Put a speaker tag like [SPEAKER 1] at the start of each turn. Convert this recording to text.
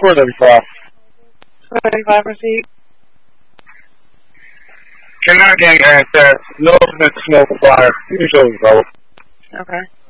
[SPEAKER 1] 435.
[SPEAKER 2] 435 receipt.
[SPEAKER 1] Cannot gang access. No smoke fire. You can show the vote.
[SPEAKER 2] Okay.